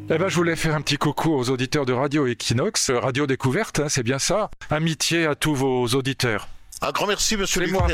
Eh ben, je voulais faire un petit coucou aux auditeurs de Radio Equinox, Radio Découverte, hein, c'est bien ça. Amitié à tous vos auditeurs. Un grand merci, monsieur C'est Luc. moi.